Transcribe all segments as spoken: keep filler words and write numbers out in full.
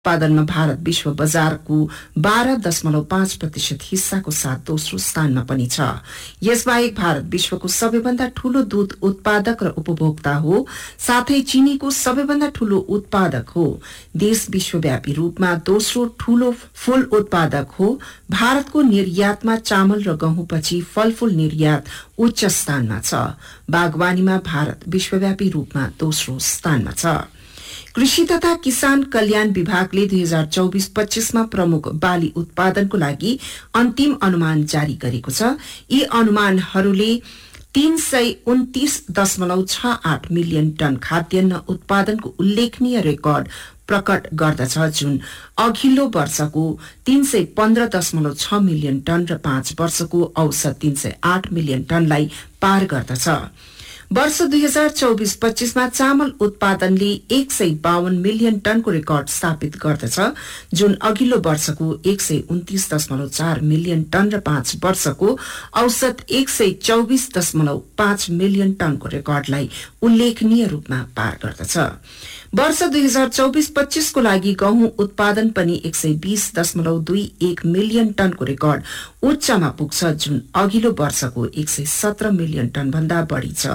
उत्पादनमा भारत विश्व बजारको बाह्र दशमलव पाँच प्रतिशत हिस्साको साथ दोस्रो स्थानमा पनि छ। यसबाहेक भारत विश्वको सबैभन्दा ठूलो दूध उत्पादक र उपभोक्ता हो, साथै चीनीको सबैभन्दा ठूलो उत्पादक हो। देश विश्वव्यापी रूपमा दोस्रो ठूलो फूल उत्पादक हो। भारतको निर्यातमा चामल र गहुँपछि फलफूल निर्यात उच्च स्थानमा छ। बागवानीमा भारत विश्वव्यापी रूपमा दोस्रो स्थानमा छ। कृषि तथा किसान कल्याण विभागले दुई हजार चौबीस पच्चीसमा प्रमुख बाली उत्पादनको लागि अन्तिम अनुमान जारी गरेको छ। यी अनुमानहरूले तीन सय उन्तीस दशमलव छ आठ मिलियन टन खाद्यान्न उत्पादनको उल्लेखनीय रेकर्ड प्रकट गर्दछ, जुन अघिल्लो वर्षको तीन सय पन्ध्र दशमलव छ मिलियन टन र पाँच वर्षको औसत तीन सय आठ मिलियन टनलाई पार गर्दछ। वर्ष दुई हजार चौबीस पच्चीसमा चामल उत्पादनले एक सय बावन मिलियन टनको रेकर्ड स्थापित गर्दछ, जुन अघिल्लो वर्षको एक सय उन्तीस दशमलव चार मिलियन टन र पाँच वर्षको औसत एक सय चौबीस दशमलव पाँच मिलियन टनको रेकर्डलाई उल्लेखनीय रूपमा पार गर्दछ। वर्ष दुई हजार चौबीस पच्चीसको लागि गहुँ उत्पादन पनि एक सय बीस दशमलव दुई एक मिलियन टनको रेकर्ड उच्चमा पुग्छ, जुन अघिल्लो वर्षको एक सय सत्र मिलियन टन भन्दा बढ़ी छ।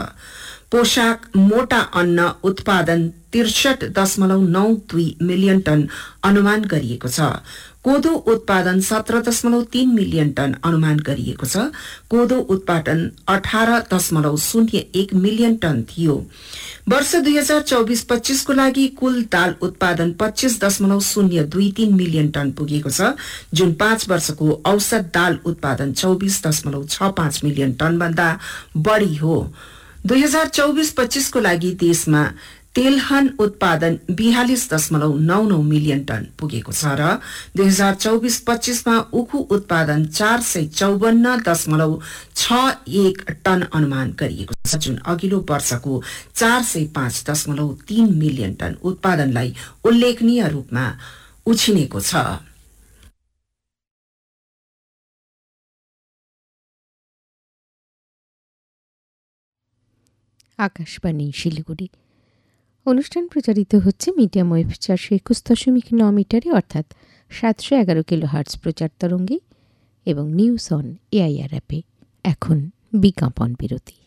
पोशाक मोटा अन्न उत्पादन त्रिसठ दशमलव नौ दुई मिलियन टन अनुमान गरिएको छ। कोदो उत्पादन सत्र दशमलव तीन मिलियन टन अनुमान गरिएको छ। कोदो उत्पादन अठार दशमलव शून्य एक मिलियन टन थियो। वर्ष दुई हजार चौबीस पच्चीसको लागि कुल दाल उत्पादन पच्चीस दशमलव शून्य दुई तीन मिलियन टन पुगेको छ, जुन पाँच वर्षको औसत दाल उत्पादन चौबीस दशमलव छ पाँच मिलियन टन भन्दा बढ़ी हो। दुई हजार चौबीस पच्चीसको लागि देशमा तेलहन उत्पादन बयालीस दशमलव नौ नौ मिलियन टन पुगेको छ र दुई हजार चौबीस पच्चीसमा उखु उत्पादन चार सय चौवन्न दशमलव छ एक टन अनुमान गरिएको छ, जुन अघिल्लो वर्षको चार सय पाँच दशमलव तीन मिलियन टन उत्पादनलाई उल्लेखनीय रूपमा उछिनेको छ। आकाशवाणी শিলিগুড়ি। অনুষ্ঠান প্রচারিত হচ্ছে মিডিয়াম ওয়েভ চারশো একুশ দশমিক ন মিটারে অর্থাৎ সাতশো এগারো কিলো হার্টস প্রচার তরঙ্গে এবং নিউজ অন এআইআর অ্যাপে। এখন বিজ্ঞাপন বিরতি।